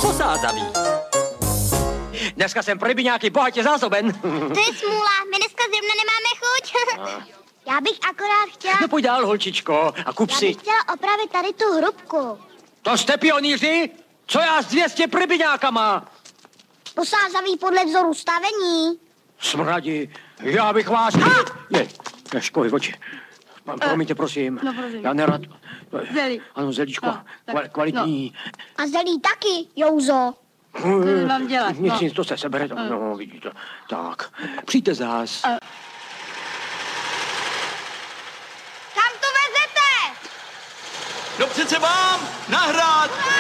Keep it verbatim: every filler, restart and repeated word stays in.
posázavý. Dneska jsem pro rybiňáky bohatě zásoben. To je smůla, my dneska zrovna nemáme chuť. Já bych akorát chtěla... No pojď dál, holčičko, a kup Já si. bych chtěla opravit tady tu hrubku. To jste pionýři? Co já s dvě stě rybiňákama? Posázavý podle vzoru stavení. Smradi, já bych vás... Je, je školy oči. Promiňte, prosím. No, prosím. Já nerad... Zelí. Ano, zelíčko, No, tak, kval- kvalitní. A zelí taky, Jouzo. To mám dělat, Nic, no. nic, to se sebere. No, no vidíte. Tak, přijďte zás. A- Kam to vezete? No přece mám nahrát!